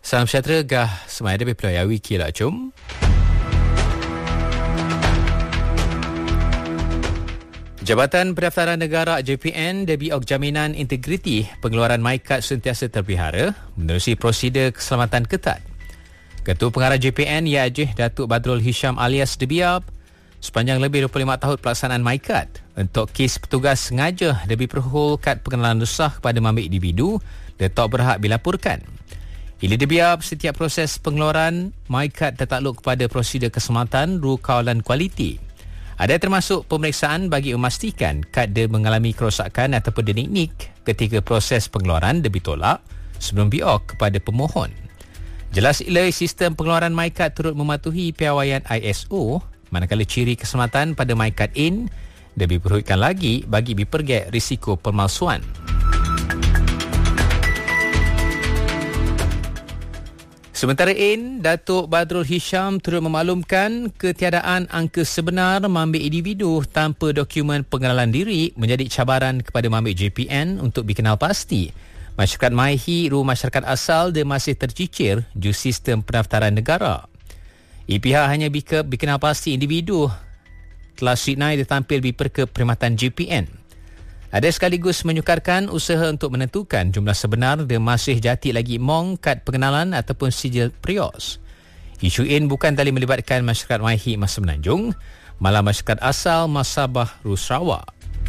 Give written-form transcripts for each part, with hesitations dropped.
Salam sejahtera gah semai ada bepeloya wiki lah cum. Jabatan Pendaftaran Negara JPN Debiok Jaminan Integriti Pengeluaran MyKad sentiasa terpelihara menerusi prosedur keselamatan ketat. Ketua Pengarah JPN YAJ Datuk Badrul Hisham alias Debiab sepanjang lebih 25 tahun pelaksanaan MyKad untuk kes petugas sengaja lebih perhul kad pengenalan rusah kepada mambik individu dia tak berhak dilaporkan. Ili Debiab setiap proses pengeluaran MyKad tertakluk kepada prosedur keselamatan kawalan kualiti. Ada termasuk pemeriksaan bagi memastikan kad dia mengalami kerosakan ataupun denik ketika proses pengeluaran dia ditolak sebelum biok kepada pemohon. Jelas ilai sistem pengeluaran MyKad turut mematuhi piawaian ISO manakala ciri keselamatan pada MyKad In dia diperlukan lagi bagi dipergek risiko pemalsuan. Sementara In, Datuk Badrul Hisham turut memaklumkan ketiadaan angka sebenar mambik individu tanpa dokumen pengenalan diri menjadi cabaran kepada mambik JPN untuk dikenal pasti. Masyarakat MyHi, masyarakat asal dia masih tercicir ju sistem pendaftaran negara. Pihak hanya dikenal pasti individu telah sidnai ditampil di perke perkhidmatan JPN. Ada sekaligus menyukarkan usaha untuk menentukan jumlah sebenar dia masih jati lagi mong kad pengenalan ataupun sijil prios. Isu In bukan tali melibatkan masyarakat MyHi Mas Semenanjung, malah masyarakat asal Mas Sabah Sarawak.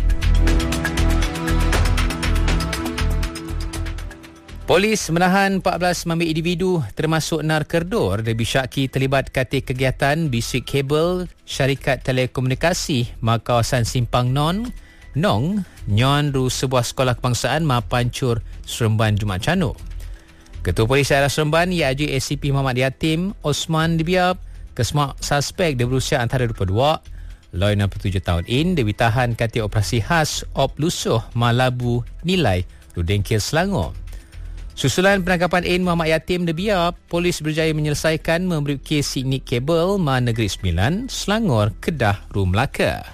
Polis menahan 14 mambik individu termasuk Nar Kerdor dia disyaki terlibat katik kegiatan bisik kabel syarikat telekomunikasi kawasan Simpang Nong, Nyon sebuah sekolah kebangsaan Pancur Seremban Jumat Canuk. Ketua Polis Daerah Seremban YAJ ACP Muhammad Yatim Osman Debiab kesemua suspek dia berusia antara 22 loy 67 tahun In dia ditahan katik operasi khas Op Lusuh Malabu Nilai Ludengkil Selangor. Susulan penangkapan In Muhammad Yatim Debiab, polis berjaya menyelesaikan memberi kes signik kabel Negeri Sembilan, Selangor, Kedah, Melaka.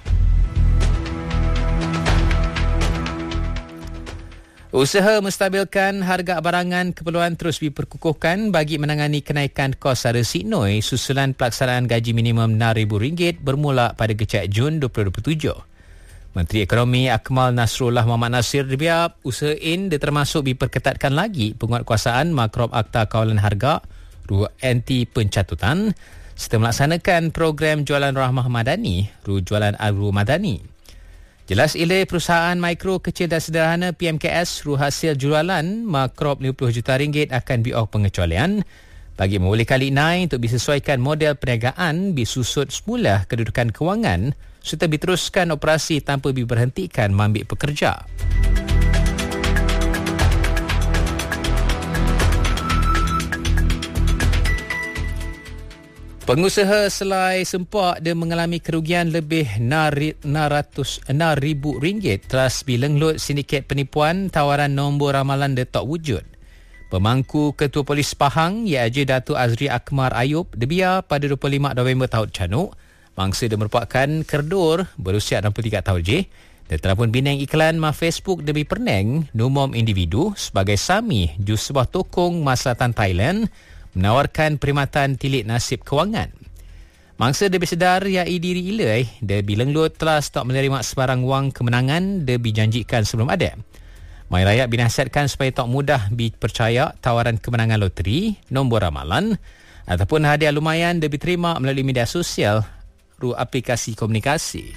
Usaha menstabilkan harga barangan keperluan terus diperkukuhkan bagi menangani kenaikan kos sara Sidnoi susulan pelaksanaan gaji minimum RM6,000 bermula pada kecak Jun 2027. Menteri Ekonomi Akmal Nasrullah Muhammad Nasir Debiab, usaha In dia termasuk diperketatkan lagi penguatkuasaan Makrob Akta Kawalan Harga anti pencatutan serta melaksanakan program jualan rahmah madani jualan agro madani. Jelas ilai perusahaan mikro, kecil dan sederhana PMKS hasil jualan Makrob RM50 juta akan biok pengecualian bagi membolehkan Liknai untuk disesuaikan model perniagaan disusut semula kedudukan kewangan serta diteruskan operasi tanpa diberhentikan mambik pekerja. Pengusaha Selai Sempak dia mengalami kerugian lebih RM600,000 telah bilenglut sindiket penipuan tawaran nombor ramalan dia tak wujud. Pemangku Ketua Polis Pahang YAJ Datuk Azri Akmar Ayub Debiar pada 25 November tahun Canuk mangsa dia merupakan kerdor berusia 63 tahun je dia telah pun binang iklan Facebook demi perneng numom individu sebagai sami ju sebuah tokong maslahatan Thailand menawarkan perkhidmatan tilik nasib kewangan. Mangsa dia bersedar ya diri ilai, dia bilenglut telah stok menerima sebarang wang kemenangan dia dijanjikan sebelum ada. Mai rakyat binasihatkan supaya tak mudah dipercaya tawaran kemenangan loteri, nombor ramalan ataupun hadiah lumayan dia diterima melalui media sosial aplikasi komunikasi.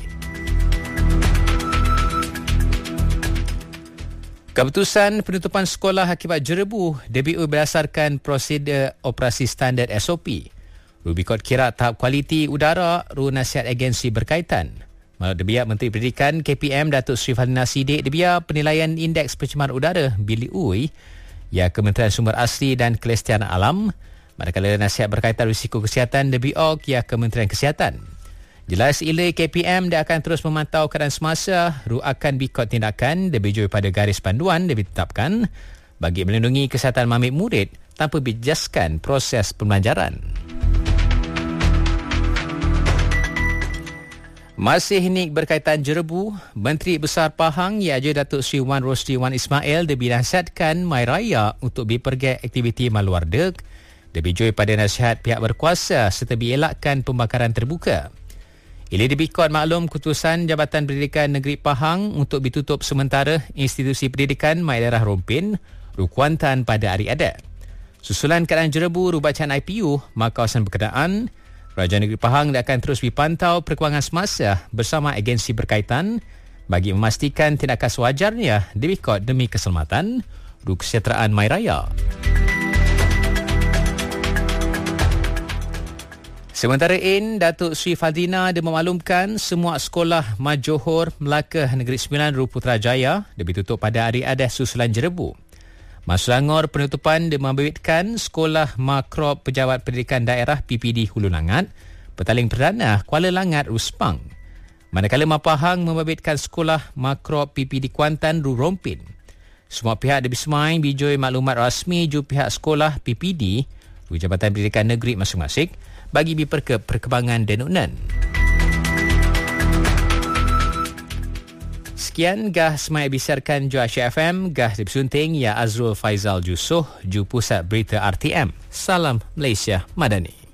Keputusan penutupan sekolah akibat jerebu DBU berdasarkan prosedur operasi standard SOP. Rubikot kira tahap kualiti udara nasihat agensi berkaitan. Menurut Debiar Menteri Pendidikan KPM Datuk Sri Fadlina Siddiq Debiar penilaian indeks pencemaran udara Bili Ui ya Kementerian Sumber Asli dan Kelestarian Alam manakala nasihat berkaitan risiko kesihatan Debiar ya Kementerian Kesihatan. Jelas ilai KPM dia akan terus memantau keadaan semasa akan bikot tindakan dia berjaya pada garis panduan dia ditetapkan bagi melindungi kesihatan mambik murid tanpa bijaskan proses pembelajaran. Masih nik berkaitan jerebu, Menteri Besar Pahang iaitu Datuk Seri Wan Rosli Wan Ismail dinasihatkan mai raya untuk pergi aktiviti maluar dek, dibijui pada nasihat pihak berkuasa serta dielakkan pembakaran terbuka. Ili dibikot maklum keputusan Jabatan Pendidikan Negeri Pahang untuk ditutup sementara institusi pendidikan mai daerah Rompin, Rukuantan pada hari adat. Susulan keadaan jerebu rubacaan IPU, maka kawasan berkenaan, Kerajaan Negeri Pahang akan terus dipantau perkembangan semasa bersama agensi berkaitan bagi memastikan tindakan sewajarnya dibikot demi keselamatan dan kesejahteraan mai raya. Sementara ini, Datuk Seri Fadlina memaklumkan semua sekolah Majohor Melaka Negeri Sembilan Putrajaya ditutup pada hari adat susulan jerebu. Masulangor penutupan membabitkan Sekolah Makrop Pejabat Pendidikan Daerah PPD Hulu Langat, Petaling Perdana Kuala Langat Ruspang. Manakala Mapahang membabitkan Sekolah Makrop PPD Kuantan Rompin. Semua pihak dibersemai bijui maklumat rasmi ju pihak sekolah PPD di Jabatan Pendidikan Negeri masing-masing bagi perkembangan denunan. Sekian gah semai bisarkan ju Asia FM, gah disunting ya Azrul Faizal Jusuh ju Pusat Berita RTM. Salam Malaysia Madani.